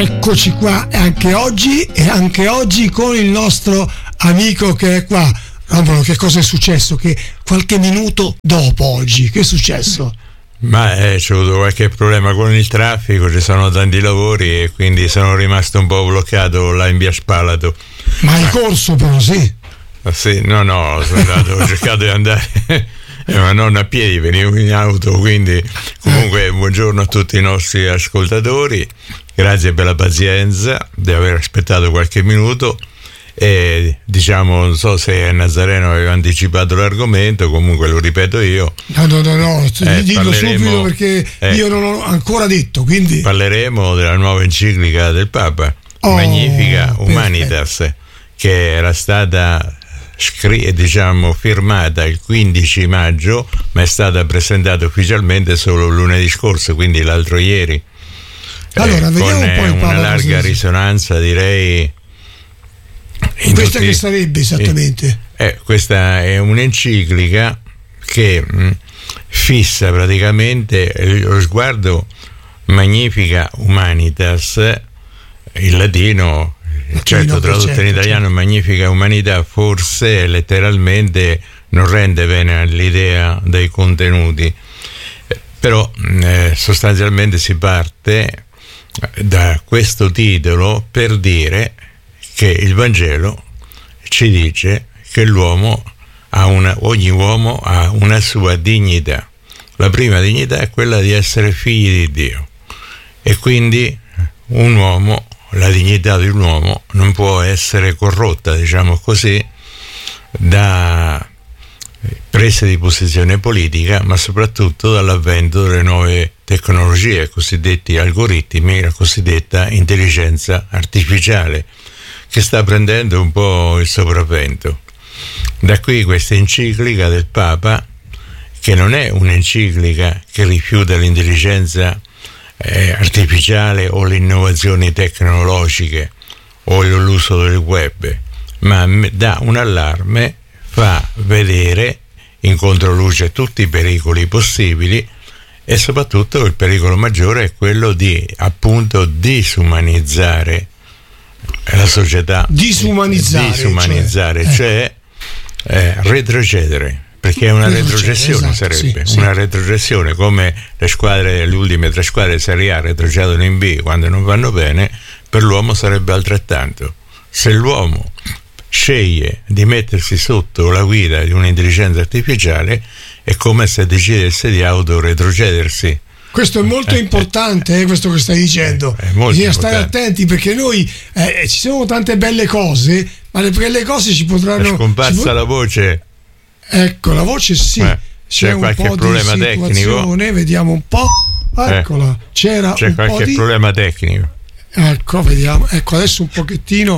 Eccoci qua anche oggi con il nostro amico che è qua. Romolo, che cosa è successo? Che qualche minuto dopo oggi, che è successo? Ma c'è avuto qualche problema con il traffico, ci sono tanti lavori e quindi sono rimasto un po' bloccato là in via Spalato. Ma hai corso però, sì? Sì, no, sono andato, ho cercato di andare, ma non a piedi, venivo in auto, quindi comunque buongiorno a tutti i nostri ascoltatori, grazie per la pazienza di aver aspettato qualche minuto. E diciamo, non so se Nazareno aveva anticipato l'argomento, comunque lo ripeto io. No, ti dico subito perché io non ho ancora detto, quindi parleremo della nuova enciclica del Papa, Magnificat Humanitas, che era stata firmata il 15 maggio, ma è stata presentata ufficialmente solo lunedì scorso, quindi l'altro ieri. Allora, vediamo un po' il Papa, una larga risonanza, direi. Questa che sarebbe esattamente? Questa è un'enciclica che fissa praticamente lo sguardo Magnificat Humanitas, il latino, certo tradotto in italiano Magnificat Humanità, forse letteralmente non rende bene l'idea dei contenuti, però sostanzialmente si parte da questo titolo per dire che il Vangelo ci dice che ogni uomo ha una sua dignità. La prima dignità è quella di essere figli di Dio, e quindi la dignità di un uomo non può essere corrotta, diciamo così, da prese di posizione politica, ma soprattutto dall'avvento delle nuove tecnologie, cosiddetti algoritmi, la cosiddetta intelligenza artificiale, che sta prendendo un po' il sopravvento. Da qui questa enciclica del Papa, che non è un'enciclica che rifiuta l'intelligenza artificiale o le innovazioni tecnologiche o l'uso del web, ma dà un allarme, fa vedere in controluce tutti i pericoli possibili, e soprattutto il pericolo maggiore è quello di appunto disumanizzare la società, disumanizzare, cioè retrocedere, perché è una retrocessione, sarebbe una retrocessione, come le ultime 3 squadre Serie A retrocedono in B quando non vanno bene. Per l'uomo sarebbe altrettanto. Se l'uomo sceglie di mettersi sotto la guida di un'intelligenza artificiale, è come se decidesse di autoretrocedersi. Questo è molto importante, questo che stai dicendo. Bisogna stare attenti, perché noi ci sono tante belle cose, ma le belle cose ci potranno. È scomparsa la voce. Ecco, la voce sì. C'è un qualche po' problema di tecnico. Vediamo un po'. Eccola, c'è qualche problema tecnico. Ecco, vediamo. Ecco, adesso un pochettino.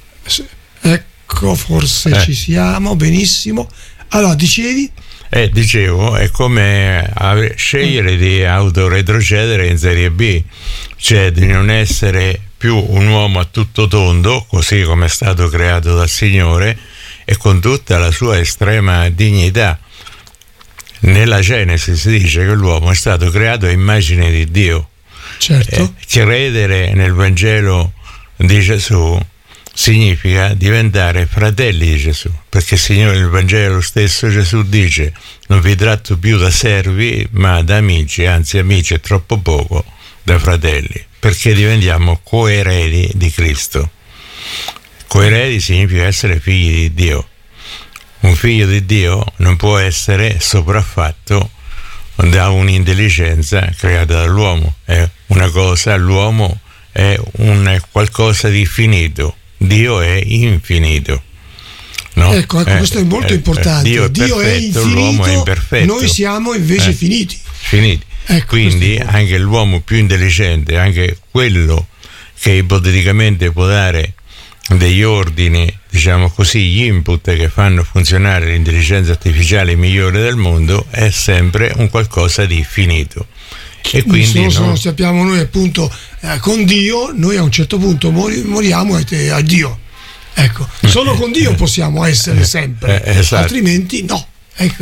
Ecco, forse ci siamo, benissimo. Allora, dicevi? Dicevo, è come scegliere di autoretrocedere in Serie B, cioè di non essere più un uomo a tutto tondo, così come è stato creato dal Signore, e con tutta la sua estrema dignità. Nella Genesi si dice che l'uomo è stato creato a immagine di Dio. Certo. Credere nel Vangelo di Gesù significa diventare fratelli di Gesù, perché il Signore nel Vangelo stesso Gesù dice: non vi tratto più da servi ma da amici, anzi amici è troppo poco, da fratelli, perché diventiamo coeredi di Cristo. Coeredi significa essere figli di Dio. Un figlio di Dio non può essere sopraffatto da un'intelligenza creata dall'uomo. È una cosa, l'uomo è un qualcosa di finito, Dio è infinito. No? Ecco, questo è molto importante. Dio è perfetto, è infinito, l'uomo è imperfetto. Noi siamo invece finiti. Ecco, quindi anche l'uomo più intelligente, anche quello che ipoteticamente può dare degli ordini, diciamo così, gli input che fanno funzionare l'intelligenza artificiale migliore del mondo, è sempre un qualcosa di finito. E quindi se non sappiamo noi, appunto, con Dio, noi a un certo punto moriamo a Dio. Ecco, solo con Dio possiamo essere sempre, esatto. Altrimenti no. Ecco,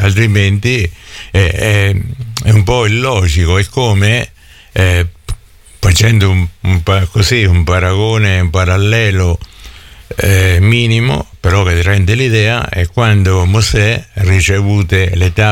altrimenti è un po' illogico, è come facendo un paragone, un parallelo minimo, però che rende l'idea, è quando Mosè ricevute le